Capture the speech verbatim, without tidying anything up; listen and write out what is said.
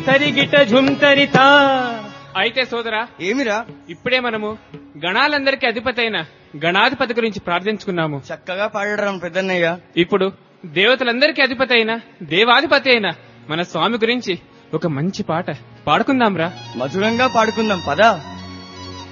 తరిగిట ఝుంతరిత. అయితే సోదరా, ఏమిరా? ఇప్పుడే మనము గణాలందరికీ అధిపతి అయిన గణాధిపతి గురించి ప్రార్థించుకున్నాము. చక్కగా పాడడం పెద్దన్నయ్య. ఇప్పుడు దేవతలందరికీ అధిపతి అయిన దేవాధిపతి అయిన మన స్వామి గురించి ఒక మంచి పాట పాడుకుందాంరా. మధురంగా పాడుకుందాం పదా.